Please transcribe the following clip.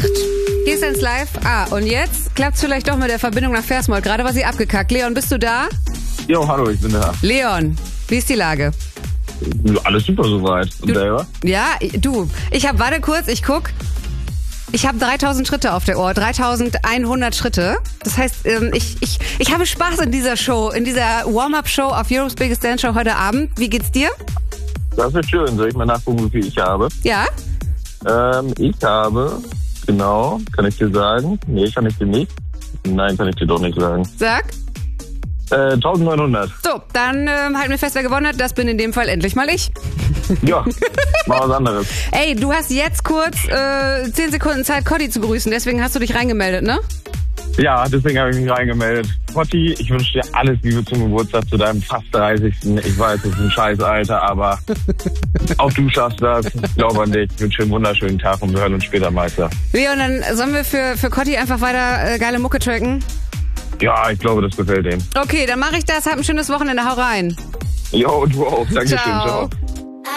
Gehst ins Live. Und jetzt klappt's vielleicht doch mit der Verbindung nach Versmold. Gerade war sie abgekackt. Leon, bist du da? Jo, hallo, ich bin da. Leon, wie ist die Lage? Alles super soweit. Und selber? Ja, warte kurz, ich guck. Ich habe 3000 Schritte auf der Ohr, 3100 Schritte. Das heißt, ich habe Spaß in dieser Show, in dieser Warm-Up-Show auf Europe's Biggest Dance Show heute Abend. Wie geht's dir? Das wird schön. Soll ich mal nachgucken, wie viel ich habe? Ja? Ich habe, genau, kann ich dir sagen? Nee, kann ich dir nicht. Nein, kann ich dir doch nicht sagen. Sag. 1900. So, dann halten wir fest, wer gewonnen hat. Das bin in dem Fall endlich mal ich. Ja, mal was anderes. Ey, du hast jetzt kurz 10 Sekunden Zeit, Cotti zu grüßen. Deswegen hast du dich reingemeldet, ne? Ja, deswegen habe ich mich reingemeldet. Cotti, ich wünsche dir alles Liebe zum Geburtstag, zu deinem fast 30. Ich weiß, es ist ein scheiß Alter, aber auch du schaffst das. Ich glaube an dich. Ich wünsche dir einen wunderschönen Tag und wir hören uns später, Meister. Leon, dann sollen wir für Cotti einfach weiter geile Mucke tracken? Ja, ich glaube, das gefällt ihm. Okay, dann mache ich das. Hab ein schönes Wochenende. Hau rein. Jo, du auch. Dankeschön. Ciao.